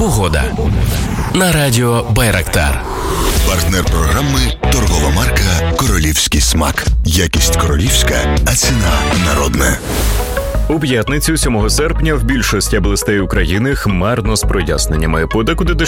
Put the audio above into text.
Погода на радіо Байрактар. Партнер програми – торгова марка «Королівський смак». Якість королівська, а ціна народна. У п'ятницю, 7 серпня, в більшості областей України хмарно з проясненнями. Подекуди